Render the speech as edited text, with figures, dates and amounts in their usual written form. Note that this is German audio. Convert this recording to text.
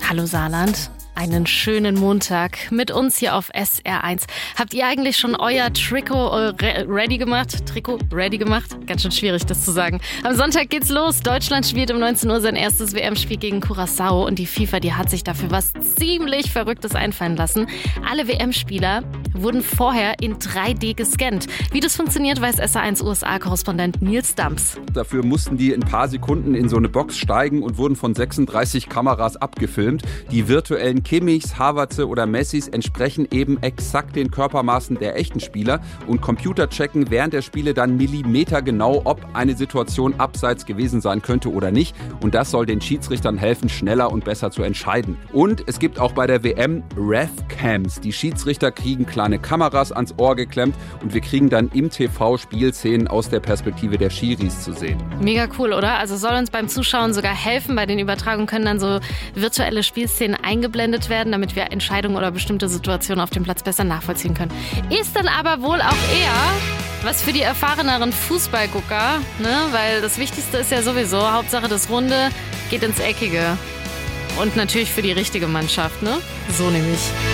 Hallo Saarland, einen schönen Montag mit uns hier auf SR1. Habt ihr eigentlich schon euer Trikot ready gemacht? Ganz schön schwierig, das zu sagen. Am Sonntag geht's los. Deutschland spielt um 19 Uhr sein erstes WM-Spiel gegen Curaçao und die FIFA, die hat sich dafür was ziemlich Verrücktes einfallen lassen. Alle WM-Spieler wurden vorher in 3D gescannt. Wie das funktioniert, weiß SR1 USA-Korrespondent Nils Damps. Dafür mussten die in ein paar Sekunden in so eine Box steigen und wurden von 36 Kameras abgefilmt. Die virtuellen Kimmichs, Havertze oder Messis entsprechen eben exakt den Körpermaßen der echten Spieler und Computer checken während der Spiele dann millimetergenau, ob eine Situation abseits gewesen sein könnte oder nicht. Und das soll den Schiedsrichtern helfen, schneller und besser zu entscheiden. Und es gibt auch bei der WM Ref-Cams. Die Schiedsrichter kriegen kleine Kameras ans Ohr geklemmt und wir kriegen dann im TV Spielszenen aus der Perspektive der Schiris zu sehen. Mega cool, oder? Also soll uns beim Zuschauen sogar helfen. Bei den Übertragungen können dann so virtuelle Spielszenen eingeblendet werden, damit wir Entscheidungen oder bestimmte Situationen auf dem Platz besser nachvollziehen können. Ist dann aber wohl auch eher was für die erfahreneren Fußballgucker, ne? Weil das Wichtigste ist ja sowieso, Hauptsache das Runde geht ins Eckige. Und natürlich für die richtige Mannschaft, ne? So nämlich.